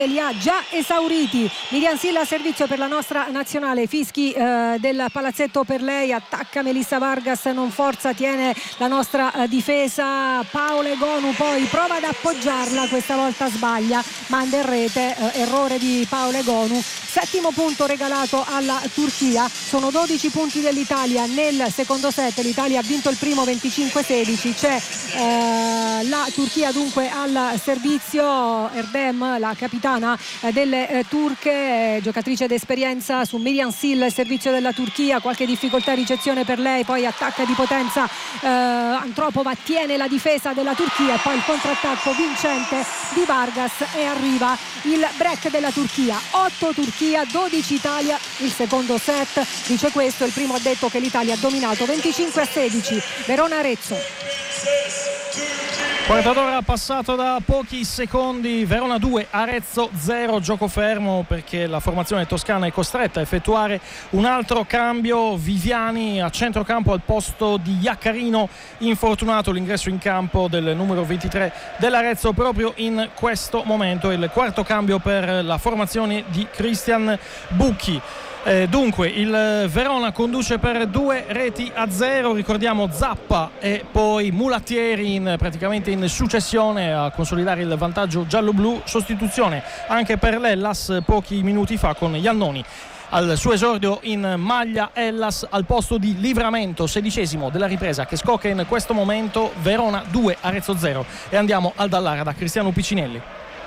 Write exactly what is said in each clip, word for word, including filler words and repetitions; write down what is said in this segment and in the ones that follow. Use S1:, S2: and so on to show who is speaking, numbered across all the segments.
S1: li ha già esauriti. Miriam Silla a servizio per la nostra nazionale, fischi eh, del palazzetto per lei, attacca Melissa Vargas, non forza, tiene la nostra eh, difesa. Paola Egonu poi prova ad appoggiarla, questa volta sbaglia, manda in rete, eh, errore di Paola Egonu. Settimo punto regalato alla Turchia, sono dodici punti dell'Italia nel secondo set, l'Italia ha vinto il primo venticinque sedici, c'è eh, la Turchia dunque al servizio. Erdem, la capitana delle eh, turche, eh, giocatrice d'esperienza su Miriam Sil, servizio della Turchia, qualche difficoltà a ricezione per lei, poi attacca di potenza eh, Antropova, tiene la difesa della Turchia e poi il contrattacco vincente di Vargas e arriva il break della Turchia. Otto Turchia, dodici Italia, il secondo set dice questo, il primo ha detto che l'Italia ha dominato venticinque a sedici. Verona Arezzo.
S2: quaranta d'ora passato da pochi secondi, Verona due, Arezzo zero, gioco fermo perché la formazione toscana è costretta a effettuare un altro cambio. Viviani a centrocampo al posto di Iaccarino, infortunato, l'ingresso in campo del numero ventitré dell'Arezzo proprio in questo momento, il quarto cambio per la formazione di Christian Bucchi. Eh, dunque il Verona conduce per due reti a zero, ricordiamo Zappa e poi Mulattieri in, praticamente in successione a consolidare il vantaggio giallo-blu. Sostituzione anche per l'Hellas pochi minuti fa con Iannoni al suo esordio in maglia Hellas al posto di Livramento, sedicesimo della ripresa che scocca in questo momento. Verona due, Arezzo zero, e andiamo al Dallara da Cristiano Piccinelli.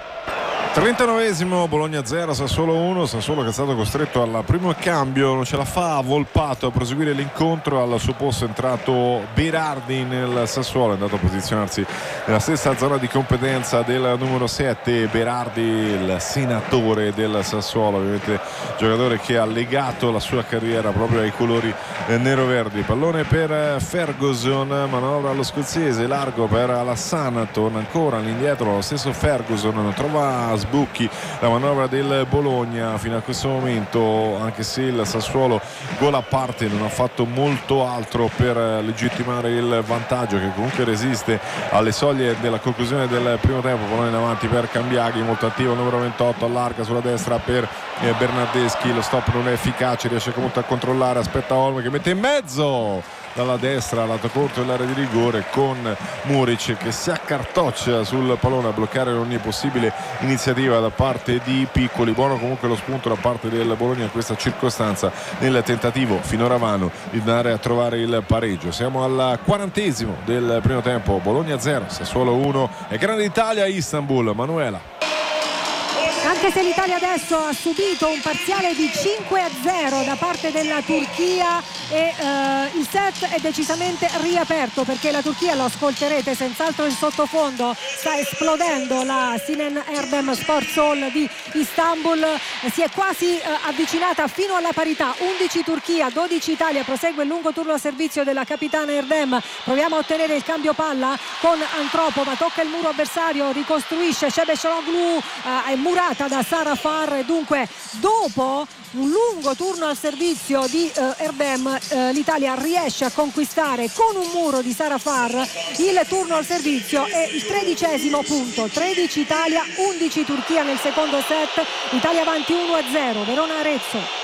S3: trentanovesimo, Bologna zero, Sassuolo uno. Sassuolo che è stato costretto al primo cambio, non ce la fa, ha volpato a proseguire l'incontro. Al suo posto è entrato Berardi nel Sassuolo, è andato a posizionarsi nella stessa zona di competenza del numero sette. Berardi, il senatore del Sassuolo, ovviamente giocatore che ha legato la sua carriera proprio ai colori nero-verdi. Pallone per Ferguson, manovra allo scozzese, largo per Alassana, torna ancora all'indietro lo stesso Ferguson, trova Sbucchi, la manovra del Bologna fino a questo momento, anche se il Sassuolo gol a parte non ha fatto molto altro per legittimare il vantaggio che comunque resiste alle soglie della conclusione del primo tempo. Pallone in avanti per Cambiaghi, molto attivo il numero ventotto, allarga sulla destra per Bernardeschi, lo stop non è efficace, riesce comunque a controllare, aspetta Olmo che mette in mezzo dalla destra lato corto dell'area di rigore con Muric che si accartoccia sul pallone a bloccare ogni possibile iniziativa da parte di Piccoli. Buono comunque lo spunto da parte del Bologna in questa circostanza nel tentativo finora vano di andare a trovare il pareggio. Siamo al quarantesimo del primo tempo, Bologna zero, Sassuolo uno e Grande Italia Istanbul. Manuela.
S1: Anche se l'Italia adesso ha subito un parziale di cinque a zero da parte della Turchia e eh, il set è decisamente riaperto perché la Turchia, lo ascolterete senz'altro in sottofondo, sta esplodendo la Sinan Erdem Sports Hall di Istanbul, si è quasi eh, avvicinata fino alla parità. Undici Turchia, dodici Italia, prosegue il lungo turno a servizio della capitana Erdem. Proviamo a ottenere il cambio palla con Antropova, tocca il muro avversario, ricostruisce Şebešoglu, eh, è murata da Sara Farr e dunque dopo un lungo turno al servizio di eh, Erdem eh, l'Italia riesce a conquistare con un muro di Sara Farr il turno al servizio e il tredicesimo punto. Tredici Italia, undici Turchia nel secondo set, Italia avanti uno a zero. Verona Arezzo.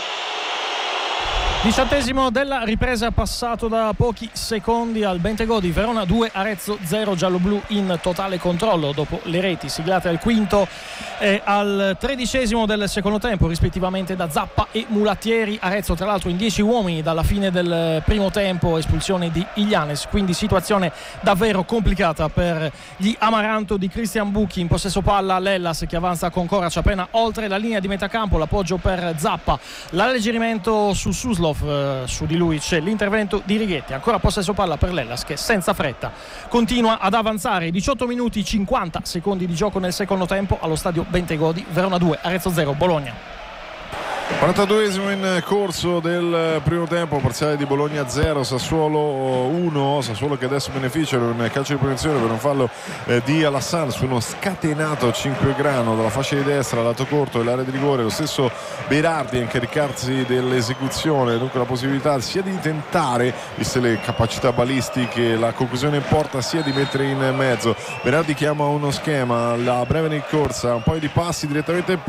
S2: Diciottesimo della ripresa passato da pochi secondi al Bentegodi. Verona due, Arezzo zero, giallo-blu in totale controllo dopo le reti siglate al quinto e al tredicesimo del secondo tempo rispettivamente da Zappa e Mulattieri. Arezzo tra l'altro in dieci uomini dalla fine del primo tempo, espulsione di Ilianes, quindi situazione davvero complicata per gli Amaranto di Christian Bucchi. In possesso palla l'Hellas che avanza con Korac appena oltre la linea di metacampo, l'appoggio per Zappa, l'alleggerimento su Suslov. Su di lui c'è l'intervento di Righetti, ancora possesso palla per l'Hellas che senza fretta continua ad avanzare. Diciotto minuti cinquanta secondi di gioco nel secondo tempo allo stadio Bentegodi. Verona due, Arezzo zero, Bologna.
S3: quarantaduesimo in corso del primo tempo, parziale di Bologna zero, Sassuolo uno. Sassuolo che adesso beneficia di un calcio di punizione per un fallo eh, di Alassane su uno scatenato cinquegrano dalla fascia di destra, lato corto dell'area di rigore. Lo stesso Berardi a incaricarsi dell'esecuzione, dunque la possibilità sia di tentare, viste le capacità balistiche, la conclusione in porta, sia di mettere in mezzo. Berardi chiama uno schema, la breve rincorsa, un paio di passi direttamente in